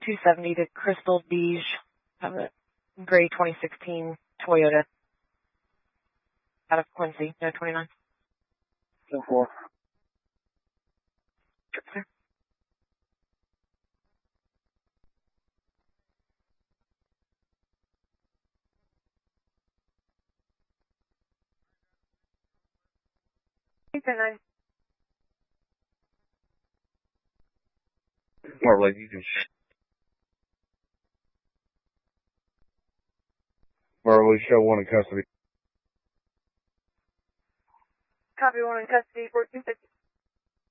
270 to Crystal Beige. Have a gray 2016 Toyota out of Quincy, no 29. 10-4. Sir. Marley, you can. Marley, show 1 in custody. Copy 1 in custody, 1450.